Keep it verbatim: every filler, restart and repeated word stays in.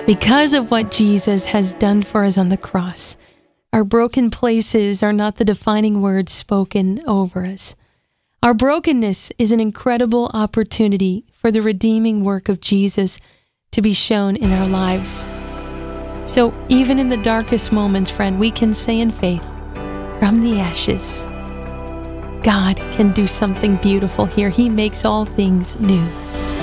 Because of what Jesus has done for us on the cross, our broken places are not the defining words spoken over us. Our brokenness is an incredible opportunity for the redeeming work of Jesus to be shown in our lives. So even in the darkest moments, friend, we can say in faith, from the ashes, God can do something beautiful here. He makes all things new.